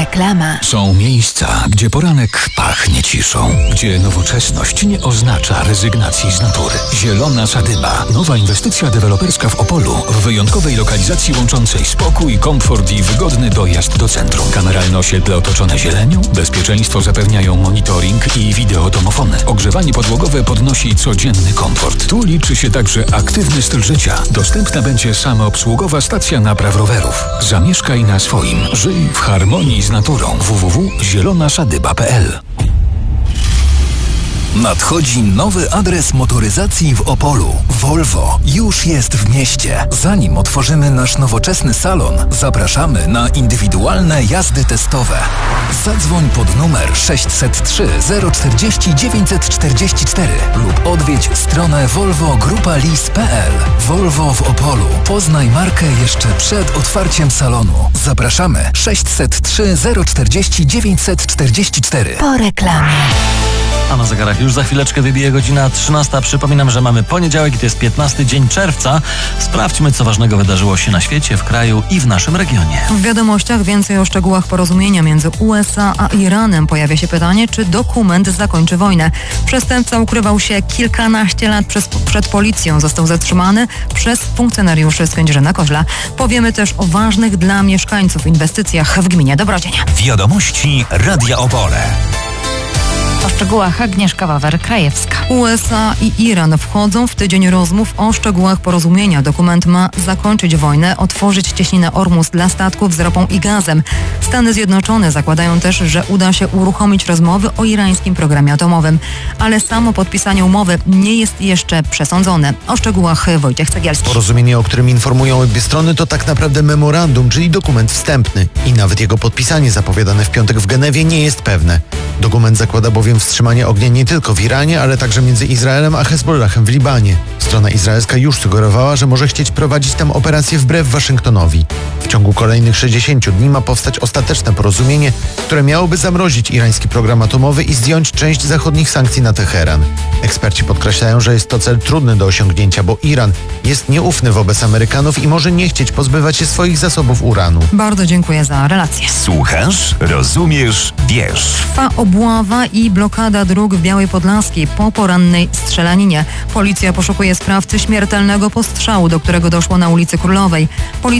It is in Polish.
Reklama. Są miejsca, gdzie poranek pachnie ciszą, gdzie nowoczesność nie oznacza rezygnacji z natury. Zielona Sadyba. Nowa inwestycja deweloperska w Opolu, w wyjątkowej lokalizacji łączącej spokój, komfort i wygodny dojazd do centrum. Kameralne osiedle otoczone zielenią, bezpieczeństwo zapewniają monitoring i wideodomofony. Ogrzewanie podłogowe podnosi codzienny komfort. Tu liczy się także aktywny styl życia. Dostępna będzie samoobsługowa stacja napraw rowerów. Zamieszkaj na swoim. Żyj w harmonii z naturą. www.zielonasadyba.pl. Nadchodzi nowy adres motoryzacji w Opolu. Volvo już jest w mieście. Zanim otworzymy nasz nowoczesny salon, zapraszamy na indywidualne jazdy testowe. Zadzwoń pod numer 603 040 944 lub odwiedź stronę volvogrupalis.pl. Volvo w Opolu. Poznaj markę jeszcze przed otwarciem salonu. Zapraszamy 603 040 944. Po reklamie. A na zegarach już za chwileczkę wybije godzina 13. Przypominam, że mamy poniedziałek i to jest 15 dzień czerwca. Sprawdźmy, co ważnego wydarzyło się na świecie, w kraju i w naszym regionie. W wiadomościach więcej o szczegółach porozumienia między USA a Iranem. Pojawia się pytanie, czy dokument zakończy wojnę. Przestępca ukrywał się kilkanaście lat przed policją. Został zatrzymany przez funkcjonariuszy z Kędzierzyna-Koźla. Powiemy też o ważnych dla mieszkańców inwestycjach w gminie Dobrodzień. Wiadomości Radia Opole. O szczegółach Agnieszka Wawer-Krajewska. USA i Iran wchodzą w tydzień rozmów o szczegółach porozumienia. Dokument ma zakończyć wojnę, otworzyć cieśninę Ormus dla statków z ropą i gazem. Stany Zjednoczone zakładają też, że uda się uruchomić rozmowy o irańskim programie atomowym. Ale samo podpisanie umowy nie jest jeszcze przesądzone. O szczegółach Wojciech Cegielski. Porozumienie, o którym informują obie strony, to tak naprawdę memorandum, czyli dokument wstępny. I nawet jego podpisanie zapowiadane w piątek w Genewie nie jest pewne. Dokument zakłada bowiem wstrzymanie ognia nie tylko w Iranie, ale także między Izraelem a Hezbollahem w Libanie. Strona izraelska już sugerowała, że może chcieć prowadzić tam operację wbrew Waszyngtonowi. W ciągu kolejnych 60 dni ma powstać ostateczne porozumienie, które miałoby zamrozić irański program atomowy i zdjąć część zachodnich sankcji na Teheran. Eksperci podkreślają, że jest to cel trudny do osiągnięcia, bo Iran jest nieufny wobec Amerykanów i może nie chcieć pozbywać się swoich zasobów uranu. Bardzo dziękuję za relację. Słuchasz, rozumiesz, wiesz. Trwa obława i blokada dróg w Białej Podlaskiej po porannej strzelaninie. Policja poszukuje sprawcy śmiertelnego postrzału, do którego doszło na ulicy Królowej.